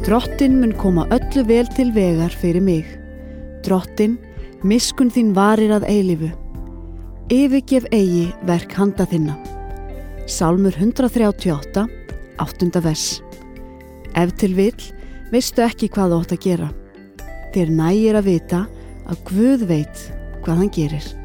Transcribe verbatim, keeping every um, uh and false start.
Drottinn mun koma öllu vel til vegar fyrir mig. Drottinn, miskunn þín varir að eilífu. Yfirgef eigi verk handa þinna. Sálmur hundrað þrjátíu og átta, áttunda vers. Ef til vill, veistu ekki hvað þú átt að gera. Þér nægir að vita að Guð veit hvað hann gerir.